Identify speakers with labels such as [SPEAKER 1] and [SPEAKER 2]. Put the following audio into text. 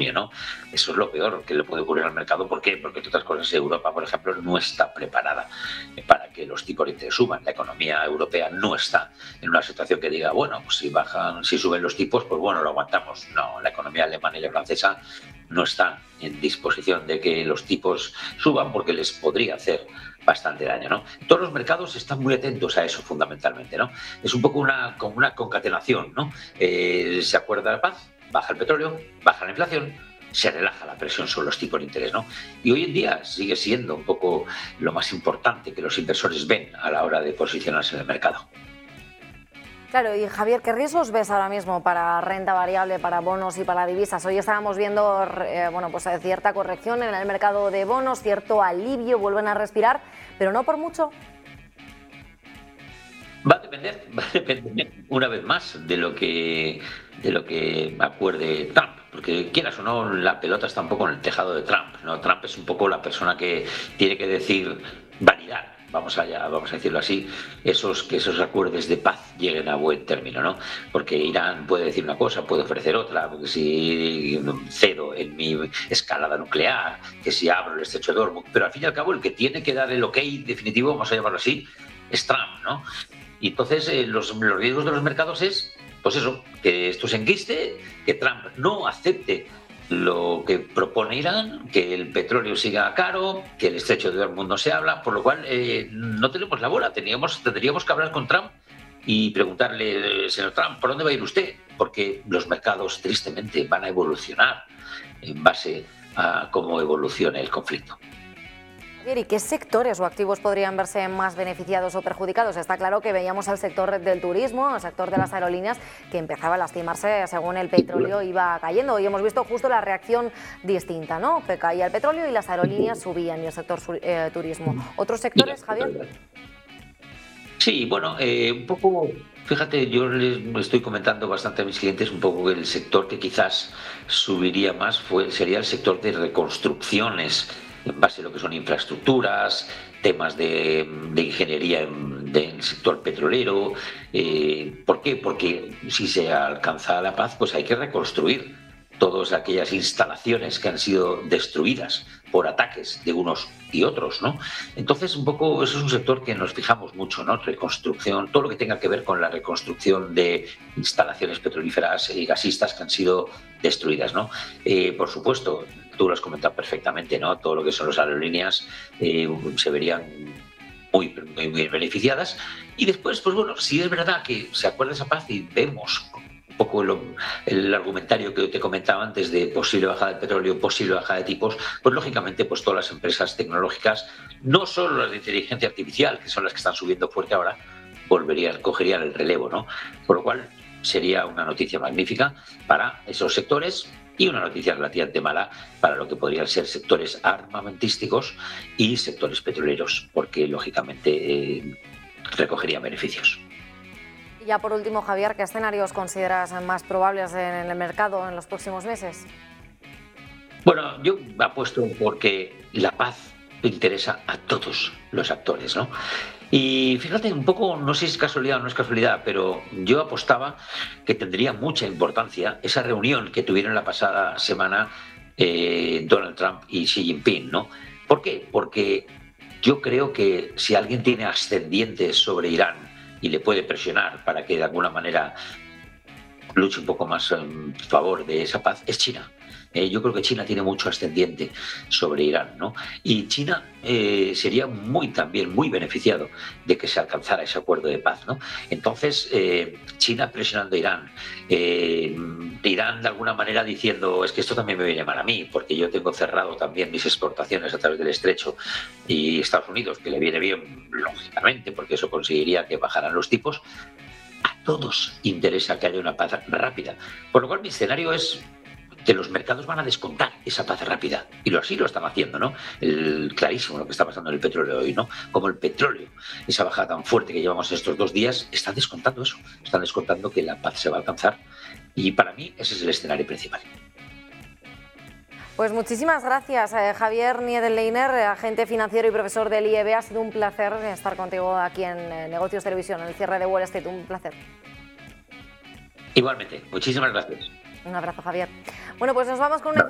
[SPEAKER 1] junio, ¿no? Eso es lo peor que le puede ocurrir al mercado. ¿Por qué? Porque, entre otras cosas, Europa, por ejemplo, no está preparada para que los tipos de interés suban. La economía europea no está en una situación que diga, bueno, pues si suben los tipos, pues bueno, lo aguantamos. No, la economía alemana y la francesa no están en disposición de que los tipos suban porque les podría hacer bastante daño, ¿no? Todos los mercados están muy atentos a eso, fundamentalmente, ¿no? Es un poco como una concatenación, ¿no? Se acuerda la paz, baja el petróleo, baja la inflación, se relaja la presión sobre los tipos de interés, ¿no? Y hoy en día sigue siendo un poco lo más importante que los inversores ven a la hora de posicionarse en el mercado.
[SPEAKER 2] Claro, y Javier, ¿qué riesgos ves ahora mismo para renta variable, para bonos y para divisas? Hoy estábamos viendo cierta corrección en el mercado de bonos, cierto alivio, vuelven a respirar, pero no por mucho.
[SPEAKER 1] Va a depender una vez más de lo que acuerde Trump, porque quieras o no, la pelota está un poco en el tejado de Trump, ¿no? Trump es un poco la persona que tiene que validar, vamos a decirlo así, que esos acuerdos de paz lleguen a buen término, ¿no? Porque Irán puede decir una cosa, puede ofrecer otra, porque si cedo en mi escalada nuclear, que si abro el estrecho de Hormuz, pero al fin y al cabo el que tiene que dar el ok definitivo, vamos a llamarlo así, es Trump, ¿no? Y entonces los riesgos de los mercados es, pues eso, que esto se enquiste, que Trump no acepte lo que propone Irán, que el petróleo siga caro, que el estrecho de Hormuz no se habla, por lo cual no tenemos la bola. Tendríamos que hablar con Trump y preguntarle, señor Trump, ¿por dónde va a ir usted? Porque los mercados, tristemente, van a evolucionar en base a cómo evolucione el conflicto.
[SPEAKER 2] ¿Y qué sectores o activos podrían verse más beneficiados o perjudicados? Está claro que veíamos al sector del turismo, al sector de las aerolíneas, que empezaba a lastimarse según el petróleo iba cayendo. Y hemos visto justo la reacción distinta, ¿no? Que caía el petróleo y las aerolíneas subían, y el sector turismo. ¿Otros sectores, Javier?
[SPEAKER 1] Sí, bueno, un poco, fíjate, yo les estoy comentando bastante a mis clientes un poco que el sector que quizás subiría más sería el sector de reconstrucciones en base a lo que son infraestructuras, temas de ingeniería del sector petrolero. ¿Por qué? Porque si se alcanza la paz, pues hay que reconstruir todas aquellas instalaciones que han sido destruidas por ataques de unos y otros, ¿no? Entonces, un poco, eso es un sector que nos fijamos mucho, ¿no? Reconstrucción, todo lo que tenga que ver con la reconstrucción de instalaciones petrolíferas y gasistas que han sido destruidas, ¿no? Por supuesto, tú lo has comentado perfectamente, ¿no? Todo lo que son las aerolíneas se verían muy beneficiadas. Y después, pues bueno, si es verdad que se acuerda esa paz y vemos un poco el argumentario que te comentaba antes de posible bajada del petróleo, posible bajada de tipos, pues lógicamente pues todas las empresas tecnológicas, no solo las de inteligencia artificial, que son las que están subiendo fuerte ahora, cogerían el relevo, ¿no? Por lo cual sería una noticia magnífica para esos sectores y una noticia relativamente mala para lo que podrían ser sectores armamentísticos y sectores petroleros, porque lógicamente recogerían beneficios.
[SPEAKER 2] Y ya por último, Javier, ¿qué escenarios consideras más probables en el mercado en los próximos meses?
[SPEAKER 1] Bueno, yo apuesto porque la paz interesa a todos los actores, ¿no? Y fíjate, un poco, no sé si es casualidad o no es casualidad, pero yo apostaba que tendría mucha importancia esa reunión que tuvieron la pasada semana Donald Trump y Xi Jinping, ¿no? ¿Por qué? Porque yo creo que si alguien tiene ascendientes sobre Irán y le puede presionar para que de alguna manera luche un poco más en favor de esa paz, es China. Yo creo que China tiene mucho ascendiente sobre Irán, ¿no? Y China sería también muy beneficiado de que se alcanzara ese acuerdo de paz, ¿no? Entonces, China presionando a Irán, Irán de alguna manera diciendo, es que esto también me viene mal a mí, porque yo tengo cerrado también mis exportaciones a través del estrecho, y Estados Unidos, que le viene bien, lógicamente, porque eso conseguiría que bajaran los tipos. A todos interesa que haya una paz rápida. Por lo cual mi escenario es que los mercados van a descontar esa paz rápida. Y así lo están haciendo, ¿no? Clarísimo lo que está pasando en el petróleo hoy, ¿no? Como el petróleo, esa bajada tan fuerte que llevamos estos 2 días, está descontando eso. Están descontando que la paz se va a alcanzar. Y para mí ese es el escenario principal.
[SPEAKER 2] Pues muchísimas gracias, Javier Niederleiner, agente financiero y profesor del IEB. Ha sido un placer estar contigo aquí en Negocios Televisión, en el cierre de Wall Street. Un placer.
[SPEAKER 1] Igualmente, muchísimas gracias.
[SPEAKER 2] Un abrazo, Javier. Bueno, pues nos vamos con una